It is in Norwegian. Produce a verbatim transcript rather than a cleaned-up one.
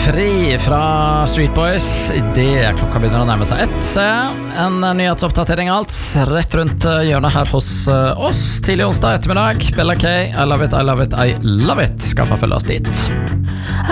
fri fra Street Boys I det klokka begynner å nærme seg ett. En nyhetsoppdatering alt rett rundt hjørnet her hos oss tidlig onsdag ettermiddag. Bella K, I love it, I love it, I love it skal få følge oss dit.